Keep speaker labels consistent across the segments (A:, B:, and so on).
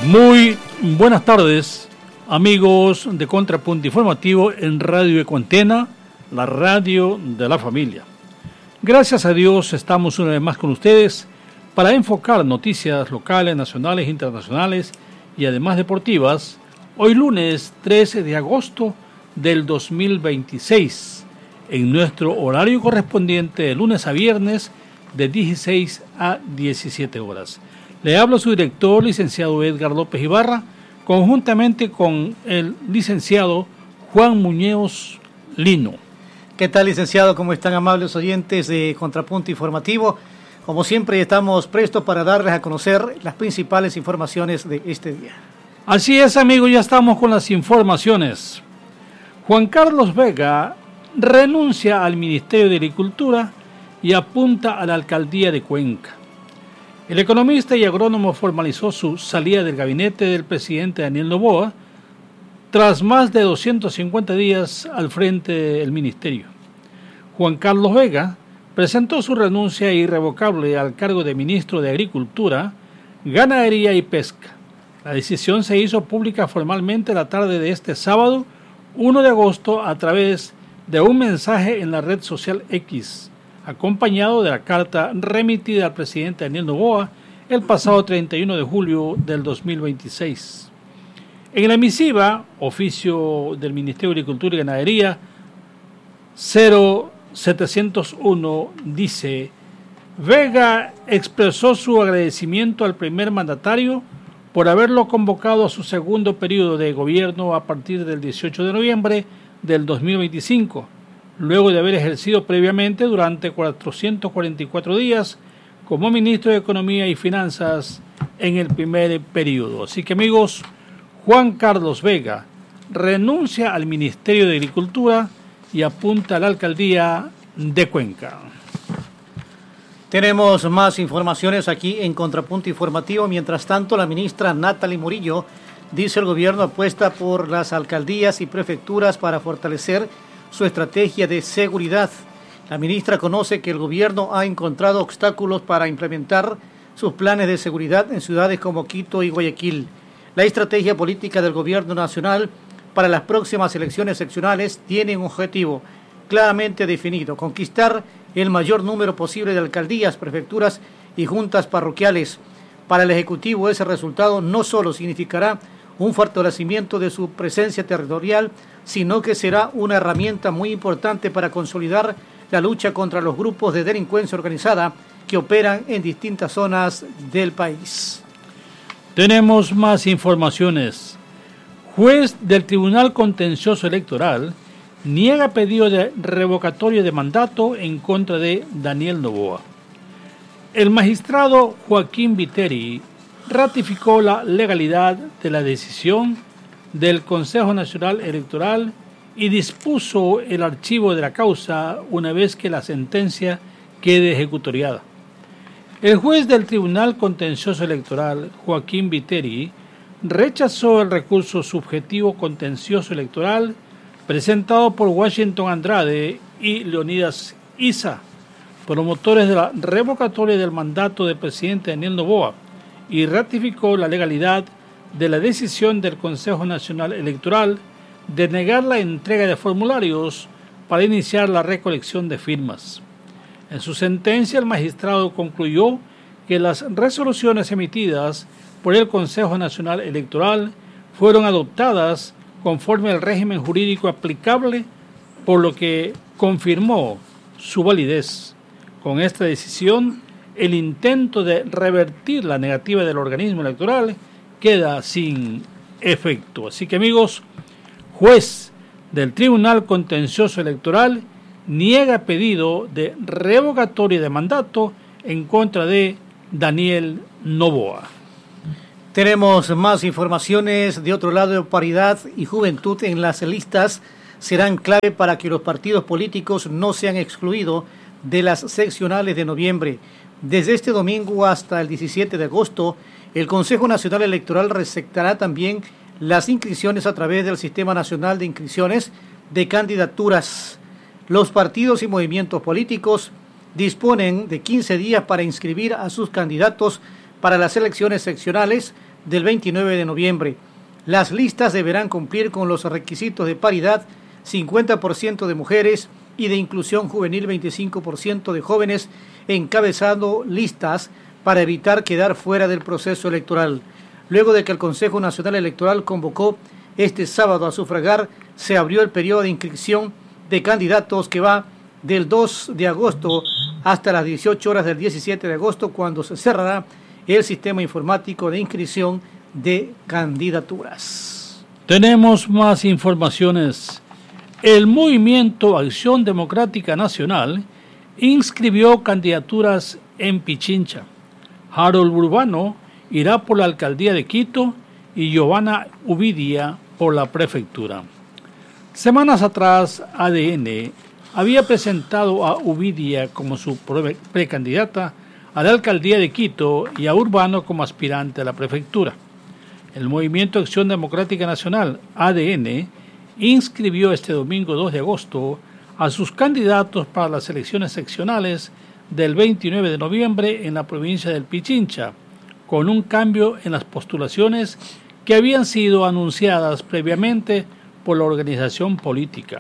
A: Muy buenas tardes, amigos de Contrapunto Informativo en Radio Ecuantena, la radio de la familia. Gracias a Dios estamos una vez más con ustedes para enfocar noticias locales, nacionales, internacionales y además deportivas, hoy lunes 13 de agosto del 2026, en nuestro horario correspondiente de lunes a viernes de 16 a 17 horas. Le habla su director, licenciado Edgar López Ibarra, conjuntamente con el licenciado Juan Muñoz Lino.
B: ¿Qué tal, licenciado? ¿Cómo están, amables oyentes de Contrapunto Informativo? Como siempre, estamos prestos para darles a conocer las principales informaciones de este día.
A: Así es, amigos, ya estamos con las informaciones. Juan Carlos Vega renuncia al Ministerio de Agricultura y apunta a la alcaldía de Cuenca. El economista y agrónomo formalizó su salida del gabinete del presidente Daniel Noboa tras más de 250 días al frente del ministerio. Juan Carlos Vega presentó su renuncia irrevocable al cargo de ministro de Agricultura, Ganadería y Pesca. La decisión se hizo pública formalmente la tarde de este sábado, 1 de agosto, a través de un mensaje en la red social X, acompañado de la carta remitida al presidente Daniel Noboa el pasado 31 de julio del 2026. En la misiva, oficio del Ministerio de Agricultura y Ganadería 0701, dice: Vega expresó su agradecimiento al primer mandatario por haberlo convocado a su segundo periodo de gobierno a partir del 18 de noviembre del 2025, luego de haber ejercido previamente durante 444 días como ministro de Economía y Finanzas en el primer periodo. Así que, amigos, Juan Carlos Vega renuncia al Ministerio de Agricultura y apunta a la alcaldía de Cuenca.
B: Tenemos más informaciones aquí en Contrapunto Informativo. Mientras tanto, la ministra Natalie Murillo dice el gobierno apuesta por las alcaldías y prefecturas para fortalecer su estrategia de seguridad. La ministra conoce que el gobierno ha encontrado obstáculos para implementar sus planes de seguridad en ciudades como Quito y Guayaquil. La estrategia política del gobierno nacional para las próximas elecciones seccionales tiene un objetivo claramente definido: conquistar el mayor número posible de alcaldías, prefecturas y juntas parroquiales. Para el Ejecutivo, ese resultado no solo significará un fortalecimiento de su presencia territorial, sino que será una herramienta muy importante para consolidar la lucha contra los grupos de delincuencia organizada que operan en distintas zonas del país.
A: Tenemos más informaciones. Juez del Tribunal Contencioso Electoral niega pedido de revocatorio de mandato en contra de Daniel Noboa. El magistrado Joaquín Viteri ratificó la legalidad de la decisión del Consejo Nacional Electoral y dispuso el archivo de la causa una vez que la sentencia quede ejecutoriada. El juez del Tribunal Contencioso Electoral, Joaquín Viteri, rechazó el recurso subjetivo contencioso electoral presentado por Washington Andrade y Leonidas Isa, promotores de la revocatoria del mandato del presidente Daniel Noboa, y ratificó la legalidad de la decisión del Consejo Nacional Electoral de negar la entrega de formularios para iniciar la recolección de firmas. En su sentencia, el magistrado concluyó que las resoluciones emitidas por el Consejo Nacional Electoral fueron adoptadas conforme al régimen jurídico aplicable, por lo que confirmó su validez. Con esta decisión, el intento de revertir la negativa del organismo electoral queda sin efecto. Así que, amigos, juez del Tribunal Contencioso Electoral niega pedido de revocatoria de mandato en contra de Daniel Noboa.
B: Tenemos más informaciones. De otro lado, paridad y juventud en las listas serán clave para que los partidos políticos no sean excluidos de las seccionales de noviembre. Desde este domingo hasta el 17 de agosto, el Consejo Nacional Electoral receptará también las inscripciones a través del Sistema Nacional de Inscripciones de Candidaturas. Los partidos y movimientos políticos disponen de 15 días para inscribir a sus candidatos para las elecciones seccionales del 29 de noviembre. Las listas deberán cumplir con los requisitos de paridad, 50% de mujeres y de inclusión juvenil, 25% de jóvenes encabezando listas para evitar quedar fuera del proceso electoral. Luego de que el Consejo Nacional Electoral convocó este sábado a sufragar, se abrió el periodo de inscripción de candidatos que va del 2 de agosto hasta las 18 horas del 17 de agosto, cuando se cerrará el sistema informático de inscripción de candidaturas.
A: Tenemos más informaciones. El Movimiento Acción Democrática Nacional inscribió candidaturas en Pichincha. Harold Urbano irá por la alcaldía de Quito y Giovanna Uvidia por la prefectura. Semanas atrás, ADN había presentado a Uvidia como su precandidata a la alcaldía de Quito y a Urbano como aspirante a la prefectura. El Movimiento Acción Democrática Nacional, ADN, inscribió este domingo 2 de agosto a sus candidatos para las elecciones seccionales del 29 de noviembre en la provincia del Pichincha, con un cambio en las postulaciones que habían sido anunciadas previamente por la organización política.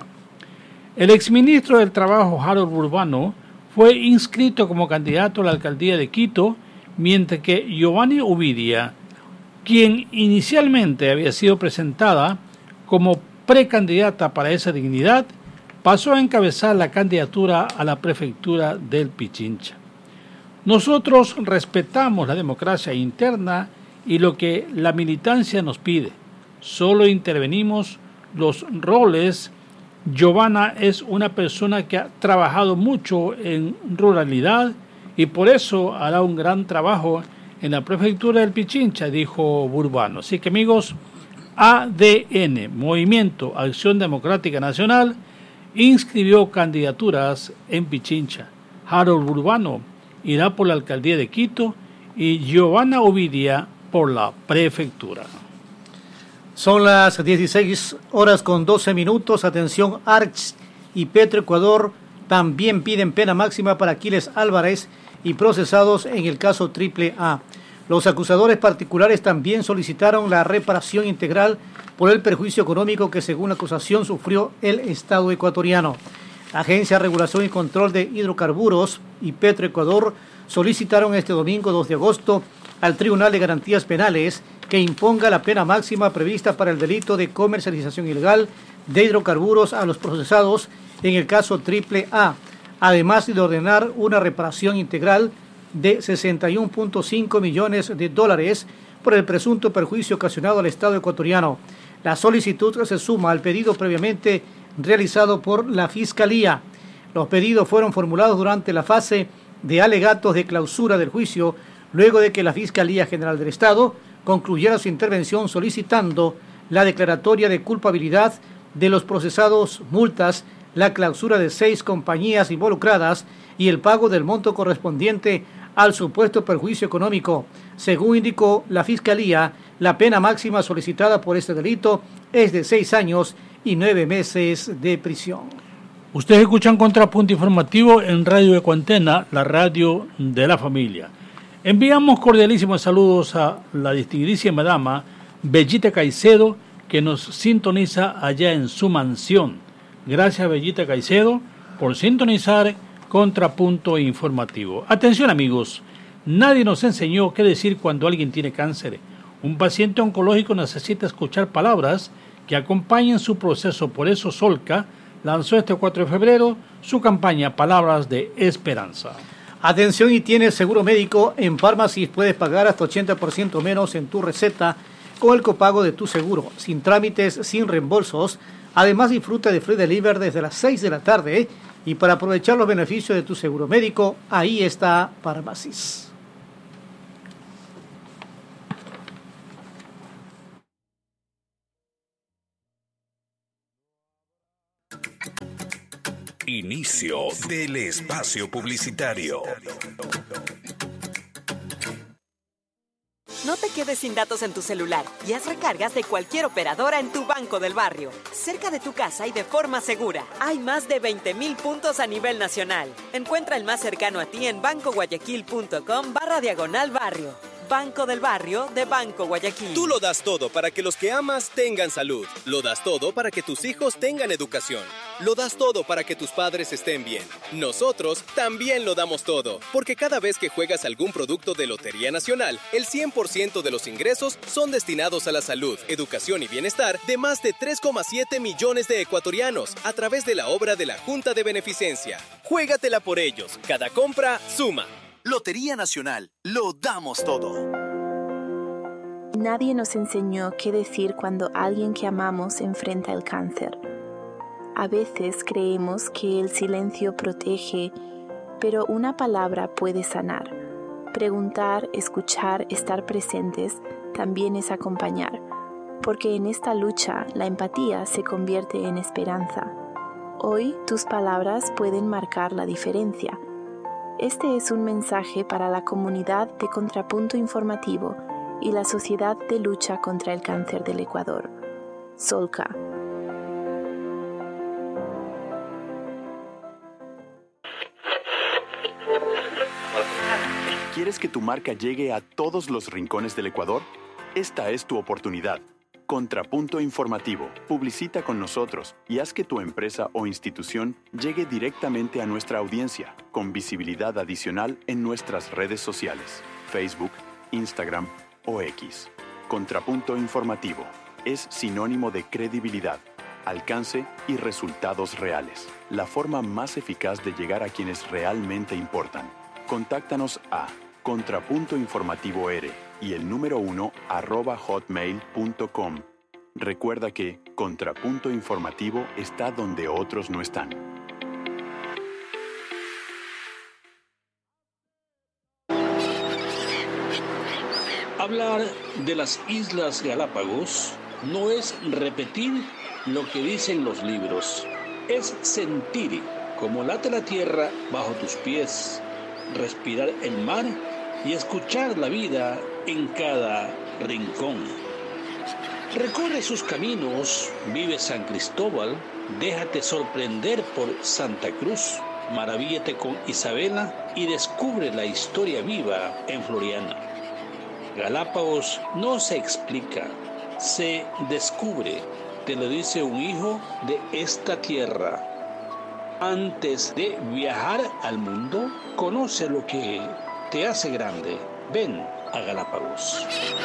A: El exministro del Trabajo, Harold Urbano, fue inscrito como candidato a la alcaldía de Quito, mientras que Giovanna Uvidia, quien inicialmente había sido presentada como precandidata para esa dignidad, pasó a encabezar la candidatura a la prefectura del Pichincha. Nosotros respetamos la democracia interna y lo que la militancia nos pide. Solo intervenimos los roles. Giovanna es una persona que ha trabajado mucho en ruralidad y por eso hará un gran trabajo en la prefectura del Pichincha, dijo Urbano. Así que amigos, ADN, Movimiento Acción Democrática Nacional, inscribió candidaturas en Pichincha. Harold Urbano irá por la alcaldía de Quito y Giovanna Uvidia por la prefectura.
B: Son las 16 horas con 12 minutos. Atención, Arch y Petroecuador también piden pena máxima para Aquiles Álvarez y procesados en el caso AAA. Los acusadores particulares también solicitaron la reparación integral por el perjuicio económico que, según la acusación, sufrió el Estado ecuatoriano. La Agencia de Regulación y Control de Hidrocarburos y Petroecuador solicitaron este domingo 2 de agosto al Tribunal de Garantías Penales que imponga la pena máxima prevista para el delito de comercialización ilegal de hidrocarburos a los procesados en el caso AAA, además de ordenar una reparación integral de 61.5 millones de dólares por el presunto perjuicio ocasionado al Estado ecuatoriano. La solicitud se suma al pedido previamente realizado por la Fiscalía. Los pedidos fueron formulados durante la fase de alegatos de clausura del juicio, luego de que la Fiscalía General del Estado concluyera su intervención solicitando la declaratoria de culpabilidad de los procesados, multas, la clausura de 6 compañías involucradas y el pago del monto correspondiente al supuesto perjuicio económico. Según indicó la Fiscalía, la pena máxima solicitada por este delito es de 6 años y 9 meses de prisión.
A: Ustedes escuchan Contrapunto Informativo en Radio Ecuantena, la radio de la familia. Enviamos cordialísimos saludos a la distinguidísima dama Bellita Caicedo, que nos sintoniza allá en su mansión. Gracias, Bellita Caicedo, por sintonizar Contrapunto Informativo. Atención, amigos, nadie nos enseñó qué decir cuando alguien tiene cáncer. Un paciente oncológico necesita escuchar palabras que acompañen su proceso. Por eso Solca lanzó este 4 de febrero su campaña Palabras de Esperanza.
B: Atención, y tienes seguro médico. En Pharmacy puedes pagar hasta 80% menos en tu receta con el copago de tu seguro, sin trámites, sin reembolsos. Además, disfruta de Free Delivery desde las 6 de la tarde. Y para aprovechar los beneficios de tu seguro médico, ahí está Pharmacy.
C: Inicio del espacio publicitario.
D: No te quedes sin datos en tu celular y haz recargas de cualquier operadora en tu Banco del Barrio, cerca de tu casa y de forma segura. Hay más de 20,000 puntos a nivel nacional. Encuentra el más cercano a ti en bancoguayaquil.com/barrio. Banco del Barrio de Banco Guayaquil.
E: Tú lo das todo para que los que amas tengan salud. Lo das todo para que tus hijos tengan educación. Lo das todo para que tus padres estén bien. Nosotros también lo damos todo, porque cada vez que juegas algún producto de Lotería Nacional, el 100% de los ingresos son destinados a la salud, educación y bienestar de más de 3,7 millones de ecuatorianos a través de la obra de la Junta de Beneficencia. Juégatela por ellos. Cada compra suma.
F: Lotería Nacional, lo damos todo.
G: Nadie nos enseñó qué decir cuando alguien que amamos enfrenta el cáncer. A veces creemos que el silencio protege, pero una palabra puede sanar. Preguntar, escuchar, estar presentes también es acompañar, porque en esta lucha la empatía se convierte en esperanza. Hoy tus palabras pueden marcar la diferencia. Este es un mensaje para la comunidad de Contrapunto Informativo y la Sociedad de Lucha contra el Cáncer del Ecuador. Solca.
H: ¿Quieres que tu marca llegue a todos los rincones del Ecuador? Esta es tu oportunidad. Contrapunto Informativo. Publicita con nosotros y haz que tu empresa o institución llegue directamente a nuestra audiencia, con visibilidad adicional en nuestras redes sociales, Facebook, Instagram o X. Contrapunto Informativo es sinónimo de credibilidad, alcance y resultados reales. La forma más eficaz de llegar a quienes realmente importan. Contáctanos a contrapuntoinformativor y el número 1 @hotmail.com. Recuerda que Contrapunto Informativo está donde otros no están.
I: Hablar de las Islas Galápagos no es repetir lo que dicen los libros, es sentir cómo late la tierra bajo tus pies, respirar el mar y escuchar la vida en cada rincón. Recorre sus caminos, vive San Cristóbal, déjate sorprender por Santa Cruz, maravíllate con Isabela y descubre la historia viva en Floriana. Galápagos no se explica, se descubre, te lo dice un hijo de esta tierra. Antes de viajar al mundo, conoce lo que te hace grande. Ven a Galápagos.